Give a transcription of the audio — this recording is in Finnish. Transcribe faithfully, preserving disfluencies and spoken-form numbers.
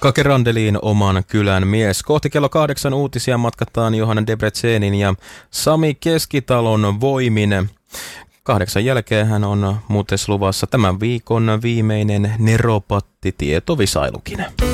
Kake Randelin oman kylän mies. Kohti kello kahdeksan uutisia matkataan Johanna Debrezenin ja Sami Keskitalon voimin. Kahdeksan jälkeen hän on muuten luvassa tämän viikon viimeinen Neropatti-tietovisailukin.